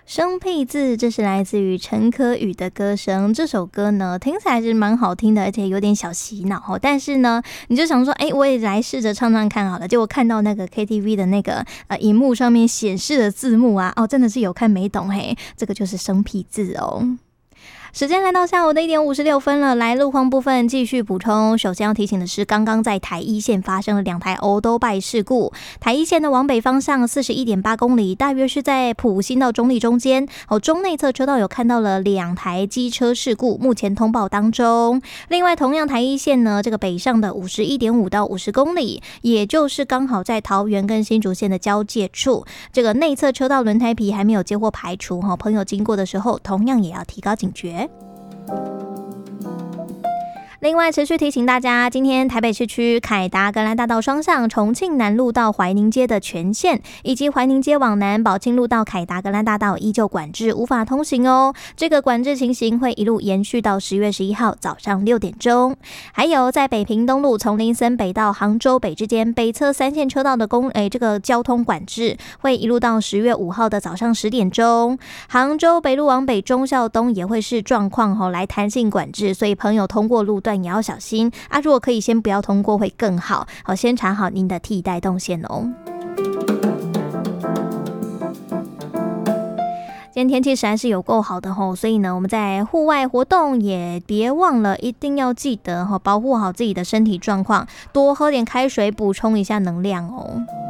生僻字，这是来自于陈可宇的歌声。这首歌呢，听起来是蛮好听的，而且有点小洗脑。但是呢，你就想说，我也来试着唱唱看好了。结果看到那个 KTV 的那个荧幕上面显示的字幕啊，真的是有看没懂嘿，这个就是生僻字哦。时间来到下午的1:56了，来路况部分继续补充。首先要提醒的是，刚刚在台一线发生了2台欧都拜事故。台一线的往北方向41.8公里，大约是在埔心到中立中间，中内侧车道有看到了2台机车事故，目前通报当中。另外，同样台一线呢，这个北上的51.5到50公里，也就是刚好在桃园跟新竹县的交界处，这个内侧车道轮胎皮还没有接获排除，朋友经过的时候，同样也要提高警觉。另外，持续提醒大家，今天台北市区凯达格兰大道双向重庆南路到怀宁街的全线，以及怀宁街往南宝庆路到凯达格兰大道依旧管制，无法通行哦。这个管制情形会一路延续到10月11号早上6点钟。还有在北平东路从林森北到杭州北之间北侧3线车道的这个交通管制会一路到10月5号的早上10点钟。杭州北路往北忠孝东也会是状况来弹性管制，所以朋友通过路段也要小心啊！如果可以先不要通过会更好，先查好您的替代动线哦。今天天气实在是有够好的吼，所以呢，我们在户外活动也别忘了，一定要记得保护好自己的身体状况，多喝点开水，补充一下能量哦。